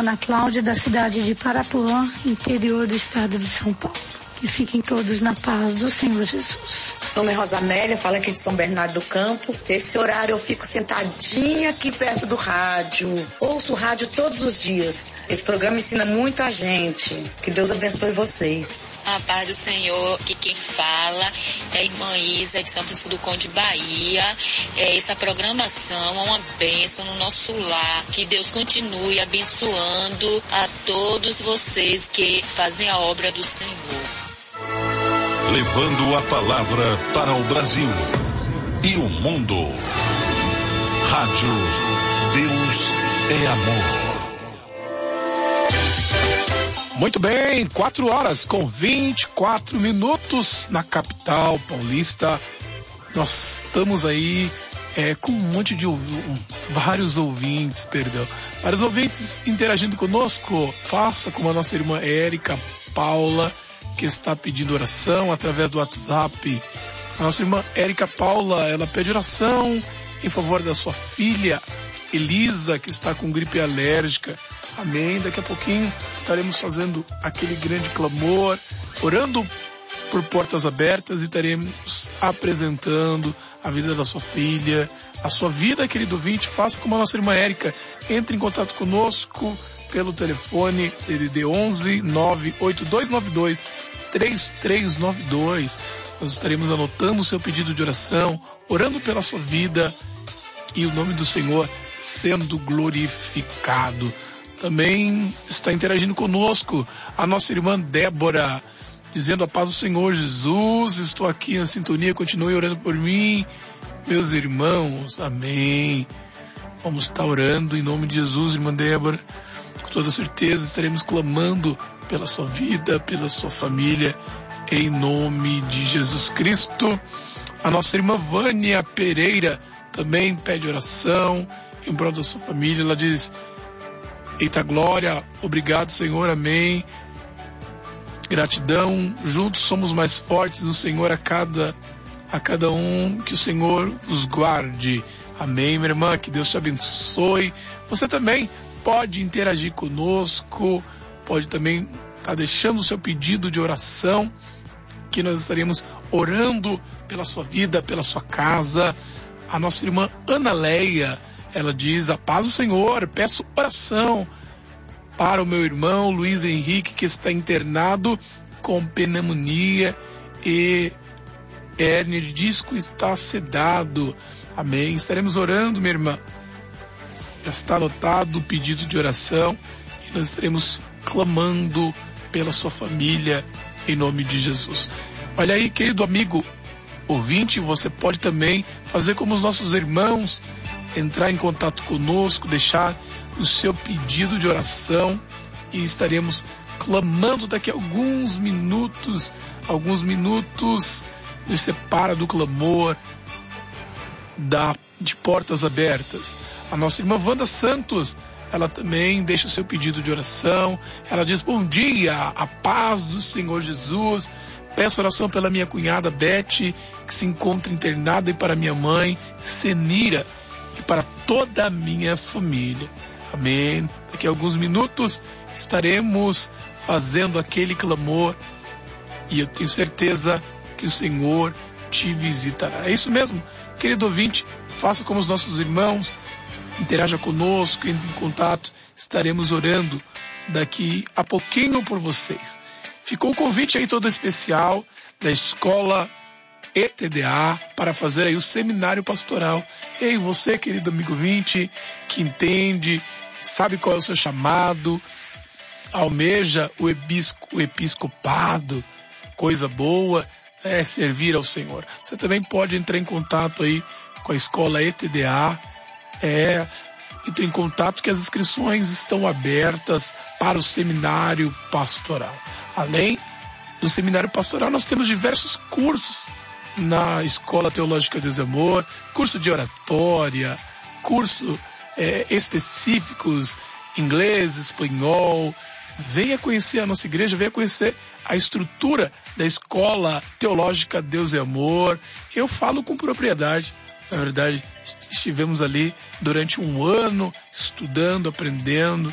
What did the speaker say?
Ana Cláudia, da cidade de Parapuã, interior do estado de São Paulo. Que fiquem todos na paz do Senhor Jesus. Meu nome é Rosamélia, falo aqui de São Bernardo do Campo. Esse horário eu fico sentadinha aqui perto do rádio. Ouço o rádio todos os dias. Esse programa ensina muito a gente. Que Deus abençoe vocês. A paz do Senhor, que quem fala é a irmã Isa, de São Francisco do Conde, Bahia. Essa programação é uma bênção no nosso lar. Que Deus continue abençoando a todos vocês que fazem a obra do Senhor. Levando a palavra para o Brasil e o mundo. Rádio Deus é Amor. Muito bem, 4h24 na capital paulista. Nós estamos aí com um monte de vários ouvintes interagindo conosco. Faça como a nossa irmã Érica Paula, que está pedindo oração através do WhatsApp. A nossa irmã Érica Paula, ela pede oração em favor da sua filha Elisa, que está com gripe alérgica. Amém. Daqui a pouquinho estaremos fazendo aquele grande clamor, orando por portas abertas, e estaremos apresentando a vida da sua filha, a sua vida, querido ouvinte. Faça como a nossa irmã Érica, entre em contato conosco pelo telefone DDD 11 98292 3392. Nós estaremos anotando o seu pedido de oração, orando pela sua vida e o nome do Senhor sendo glorificado. Também está interagindo conosco a nossa irmã Débora, dizendo: a paz do Senhor Jesus, estou aqui na sintonia, continue orando por mim, meus irmãos. Amém. Vamos estar orando em nome de Jesus, irmã Débora. Com toda certeza estaremos clamando pela sua vida, pela sua família, em nome de Jesus Cristo. A nossa irmã Vânia Pereira também pede oração em prol da sua família. Ela diz: eita glória, obrigado Senhor, amém. Gratidão, juntos somos mais fortes no Senhor, a cada um, que o Senhor vos guarde. Amém, minha irmã, que Deus te abençoe. Você também pode interagir conosco, pode também estar deixando o seu pedido de oração, que nós estaremos orando pela sua vida, pela sua casa. A nossa irmã Ana Leia, ela diz: a paz do Senhor, peço oração para o meu irmão Luiz Henrique, que está internado com pneumonia e hérnia de disco, está sedado. Amém. Estaremos orando, minha irmã. Já está anotado o pedido de oração e nós estaremos clamando pela sua família em nome de Jesus. Olha aí, querido amigo ouvinte, você pode também fazer como os nossos irmãos, entrar em contato conosco, deixar o seu pedido de oração, e estaremos clamando daqui a alguns minutos nos separa do clamor de portas abertas. A nossa irmã Wanda Santos, ela também deixa o seu pedido de oração. Ela diz: bom dia, a paz do Senhor Jesus. Peço oração pela minha cunhada Beth, que se encontra internada, e para minha mãe Senira, e para toda a minha família. Amém. Daqui a alguns minutos estaremos fazendo aquele clamor, e eu tenho certeza que o Senhor te visitará. É isso mesmo, querido ouvinte, faça como os nossos irmãos, interaja conosco, entre em contato, estaremos orando daqui a pouquinho por vocês. Ficou o convite aí todo especial da escola ETDA para fazer aí o seminário pastoral. Ei, você, querido amigo ouvinte, que entende, sabe qual é o seu chamado, almeja o episcopado, coisa boa, é servir ao Senhor. Você também pode entrar em contato aí com a escola ETDA, entre em contato, que as inscrições estão abertas para o seminário pastoral. Além do seminário pastoral, nós temos diversos cursos na Escola Teológica Deus é Amor, curso de oratória, curso específicos, inglês, espanhol. Venha conhecer a nossa igreja, venha conhecer a estrutura da Escola Teológica Deus é Amor. Eu falo com propriedade. Na verdade, estivemos ali durante um ano estudando, aprendendo,